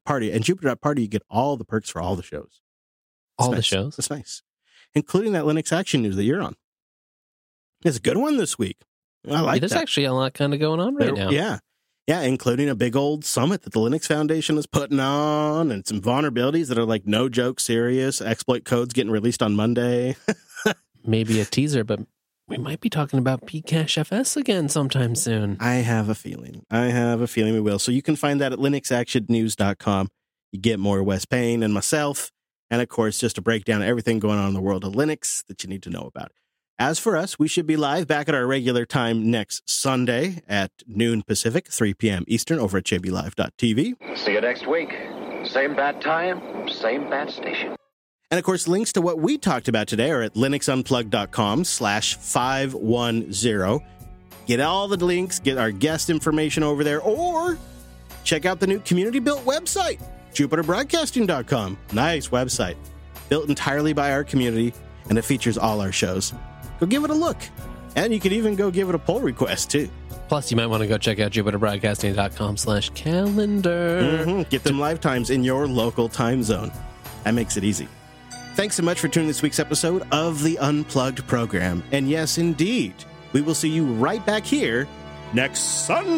Jupiter.party. And Jupiter.party, you get all the perks for all the shows. All the nice. shows? That's nice. Including that Linux Action News that you're on. It's a good one this week. I like There's that. actually a lot kind of going on right now. Yeah. Yeah, including a big old summit that the Linux Foundation is putting on and some vulnerabilities that are like no joke serious. Exploit codes getting released on Monday. Maybe a teaser, but we might be talking about Pcache FS again sometime soon. I have a feeling we will. So you can find that at linuxactionnews.com. You get more Wes Payne and myself. And of course, just a breakdown of everything going on in the world of Linux that you need to know about. As for us, we should be live back at our regular time next Sunday at noon Pacific, 3 p.m. Eastern over at jblive.tv. See you next week. Same bad time, same bad station. And of course, links to what we talked about today are at linuxunplugged.com/510. Get all the links, get our guest information over there, or check out the new community-built website, jupiterbroadcasting.com. Nice website. Built entirely by our community, and it features all our shows. Go give it a look. And you can even go give it a pull request, too. Plus, you might want to go check out jupiterbroadcasting.com/calendar. Get them live times in your local time zone. That makes it easy. Thanks so much for tuning this week's episode of the Unplugged program. And yes, indeed, we will see you right back here next Sunday.